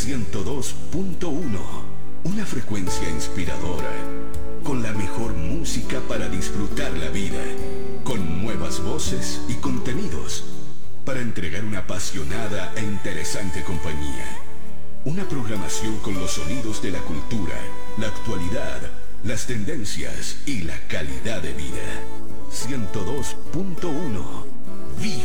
102.1, una frecuencia inspiradora, con la mejor música para disfrutar la vida, con nuevas voces y contenidos, para entregar una apasionada e interesante compañía. Una programación con los sonidos de la cultura, la actualidad, las tendencias y la calidad de vida. 102.1.